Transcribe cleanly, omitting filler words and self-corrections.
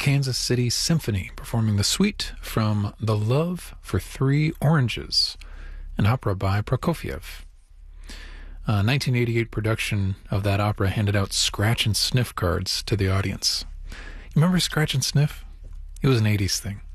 Kansas City Symphony performing the suite from The Love for Three Oranges, an opera by Prokofiev. 1988 production of that opera handed out scratch and sniff cards to the audience. You remember scratch and sniff? It was an 80s thing.